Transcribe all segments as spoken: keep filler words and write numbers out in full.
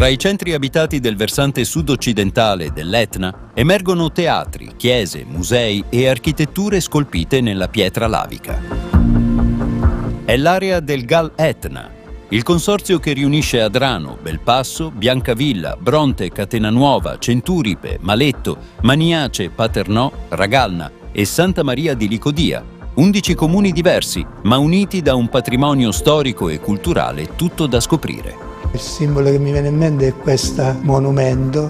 Tra i centri abitati del versante sud-occidentale dell'Etna emergono teatri, chiese, musei e architetture scolpite nella pietra lavica. È l'area del Gal Etna, il consorzio che riunisce Adrano, Belpasso, Biancavilla, Bronte, Catenanuova, Centuripe, Maletto, Maniace, Paternò, Ragalna e Santa Maria di Licodia, undici comuni diversi, ma uniti da un patrimonio storico e culturale tutto da scoprire. Il simbolo che mi viene in mente è questo monumento,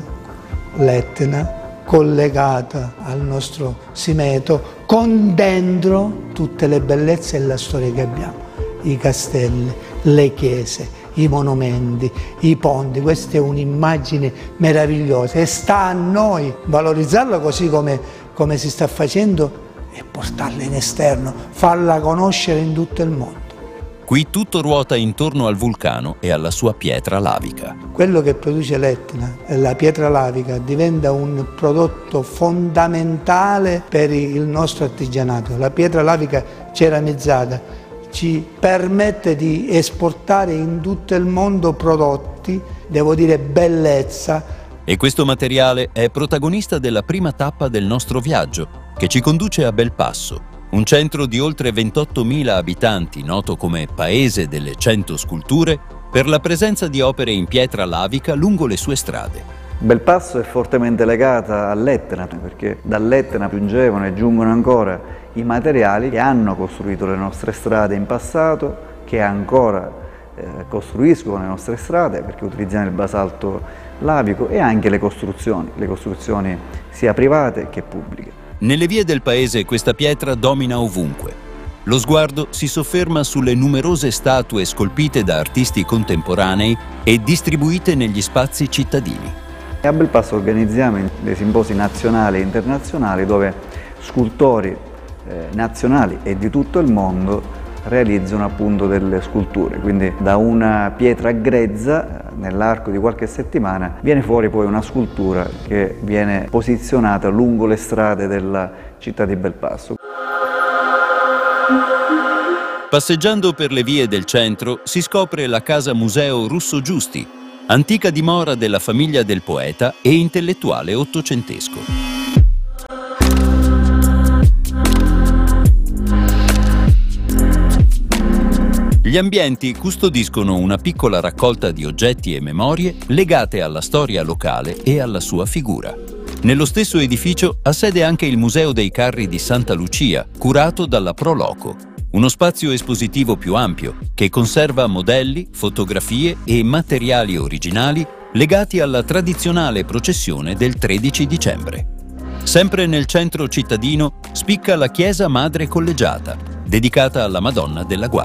l'Etna, collegata al nostro Simeto, con dentro tutte le bellezze e la storia che abbiamo, i castelli, le chiese, i monumenti, i ponti. Questa è un'immagine meravigliosa e sta a noi valorizzarla così come, come si sta facendo e portarla in esterno, farla conoscere in tutto il mondo. Qui tutto ruota intorno al vulcano e alla sua pietra lavica. Quello che produce l'Etna, la pietra lavica, diventa un prodotto fondamentale per il nostro artigianato. La pietra lavica ceramizzata ci permette di esportare in tutto il mondo prodotti, devo dire bellezza. E questo materiale è protagonista della prima tappa del nostro viaggio, che ci conduce a Belpasso, un centro di oltre ventottomila abitanti, noto come Paese delle Cento Sculture, per la presenza di opere in pietra lavica lungo le sue strade. Belpasso è fortemente legata all'Etna, perché dall'Etna giungevano e giungono ancora i materiali che hanno costruito le nostre strade in passato, che ancora eh, costruiscono le nostre strade, perché utilizziamo il basalto lavico, e anche le costruzioni, le costruzioni sia private che pubbliche. Nelle vie del paese questa pietra domina ovunque. Lo sguardo si sofferma sulle numerose statue scolpite da artisti contemporanei e distribuite negli spazi cittadini. A Belpasso organizziamo dei simposi nazionali e internazionali dove scultori eh, nazionali e di tutto il mondo realizzano appunto delle sculture, quindi da una pietra grezza nell'arco di qualche settimana viene fuori poi una scultura che viene posizionata lungo le strade della città di Belpasso. Passeggiando per le vie del centro si scopre la casa museo Russo Giusti, antica dimora della famiglia del poeta e intellettuale ottocentesco. Gli ambienti custodiscono una piccola raccolta di oggetti e memorie legate alla storia locale e alla sua figura. Nello stesso edificio ha sede anche il Museo dei Carri di Santa Lucia, curato dalla Pro Loco, uno spazio espositivo più ampio che conserva modelli, fotografie e materiali originali legati alla tradizionale processione del tredici dicembre. Sempre nel centro cittadino spicca la chiesa Madre Collegiata, dedicata alla Madonna della Guardia.